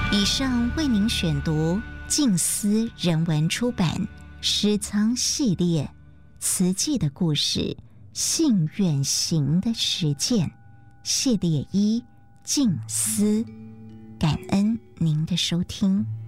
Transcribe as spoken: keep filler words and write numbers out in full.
以上为您选读静思人文出版诗仓系列慈济的故事信愿行的实践系列一静思，感恩您的收听。